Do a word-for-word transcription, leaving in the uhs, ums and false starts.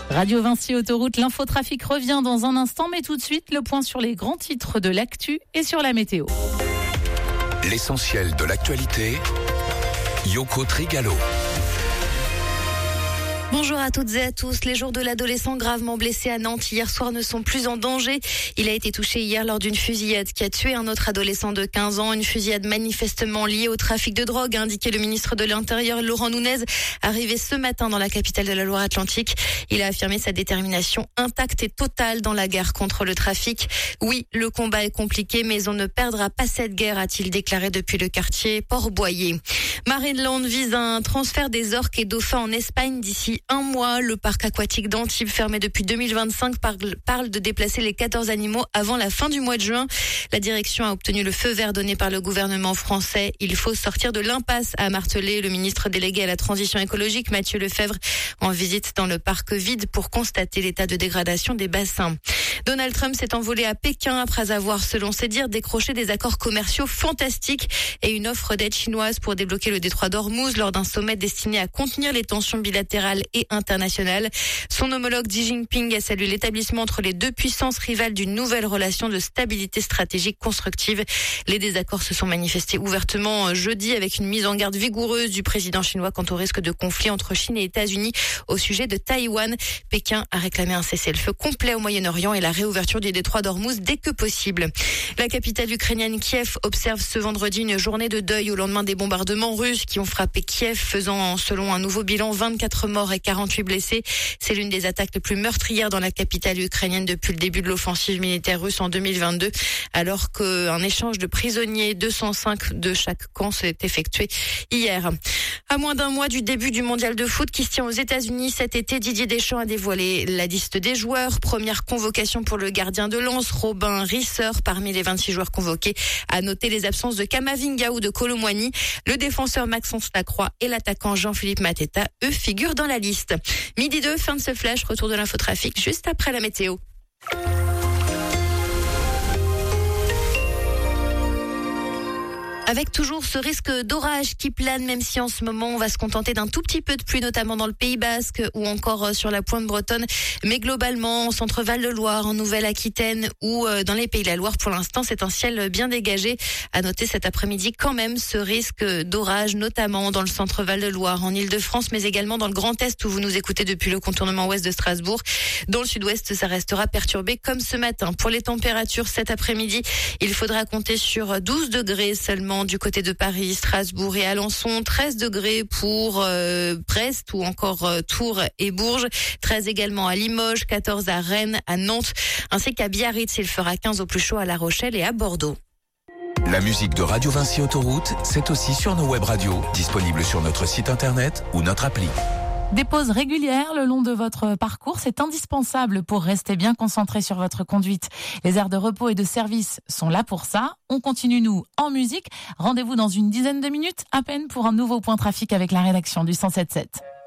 Radio Vinci Autoroute, l'infotrafic revient dans un instant, mais tout de suite, le point sur les grands titres de l'actu et sur la météo. L'essentiel de l'actualité, Yoko Trigalo. Bonjour à toutes et à tous. Les jours de l'adolescent gravement blessé à Nantes hier soir ne sont plus en danger. Il a été touché hier lors d'une fusillade qui a tué un autre adolescent de quinze ans. Une fusillade manifestement liée au trafic de drogue, a indiqué le ministre de l'Intérieur Laurent Nunez, arrivé ce matin dans la capitale de la Loire-Atlantique. Il a affirmé sa détermination intacte et totale dans la guerre contre le trafic. Oui, le combat est compliqué, mais on ne perdra pas cette guerre, a-t-il déclaré depuis le quartier Port-Boyer. Marineland vise un transfert des orques et dauphins en Espagne d'ici un mois. Le parc aquatique d'Antibes, fermé depuis deux mille vingt-cinq, parle de déplacer les quatorze animaux avant la fin du mois de juin. La direction a obtenu le feu vert donné par le gouvernement français. Il faut sortir de l'impasse, a martelé le ministre délégué à la transition écologique Mathieu Lefebvre en visite dans le parc vide pour constater l'état de dégradation des bassins. Donald Trump s'est envolé à Pékin après avoir, selon ses dires, décroché des accords commerciaux fantastiques et une offre d'aide chinoise pour débloquer le détroit d'Ormuz lors d'un sommet destiné à contenir les tensions bilatérales et internationales. Son homologue Xi Jinping a salué l'établissement entre les deux puissances rivales d'une nouvelle relation de stabilité stratégique constructive. Les désaccords se sont manifestés ouvertement jeudi avec une mise en garde vigoureuse du président chinois quant au risque de conflit entre Chine et États-Unis au sujet de Taïwan. Pékin a réclamé un cessez-le-feu complet au Moyen-Orient et la réouverture du détroit d'Ormuz dès que possible. La capitale ukrainienne Kiev observe ce vendredi une journée de deuil au lendemain des bombardements russes qui ont frappé Kiev, faisant selon un nouveau bilan vingt-quatre morts et quarante-huit blessés. C'est l'une des attaques les plus meurtrières dans la capitale ukrainienne depuis le début de l'offensive militaire russe en deux mille vingt-deux, alors qu'un échange de prisonniers, deux cent cinq de chaque camp, s'est effectué hier. À moins d'un mois du début du mondial de foot qui se tient aux États-Unis cet été, Didier Deschamps a dévoilé la liste des joueurs. Première convocation pour le gardien de Lens, Robin Risser, parmi les vingt-six joueurs convoqués. À noter les absences de Camavinga ou de Kolo Muani. Le défenseur Maxence Lacroix et l'attaquant Jean-Philippe Mateta, eux, figurent dans la liste. Midi deux, fin de ce flash, retour de l'infotrafic juste après la météo. Avec toujours ce risque d'orage qui plane, même si en ce moment on va se contenter d'un tout petit peu de pluie, notamment dans le Pays Basque ou encore sur la pointe bretonne. Mais globalement, au centre Val-de-Loire, en Nouvelle-Aquitaine ou dans les Pays de la Loire, pour l'instant, c'est un ciel bien dégagé. À noter cet après-midi quand même ce risque d'orage, notamment dans le centre Val-de-Loire, en Ile-de-France, mais également dans le Grand Est où vous nous écoutez depuis le contournement ouest de Strasbourg. Dans le sud-ouest, ça restera perturbé comme ce matin. Pour les températures cet après-midi, il faudra compter sur douze degrés seulement du côté de Paris, Strasbourg et Alençon, treize degrés pour euh, Brest ou encore euh, Tours et Bourges, treize également à Limoges, quatorze à Rennes, à Nantes, ainsi qu'à Biarritz. Il fera quinze au plus chaud à La Rochelle et à Bordeaux. La musique de Radio Vinci Autoroute, c'est aussi sur nos web radios, disponibles sur notre site internet ou notre appli. Des pauses régulières le long de votre parcours, c'est indispensable pour rester bien concentré sur votre conduite. Les aires de repos et de service sont là pour ça. On continue, nous, en musique. Rendez-vous dans une dizaine de minutes à peine pour un nouveau point trafic avec la rédaction du cent sept sept.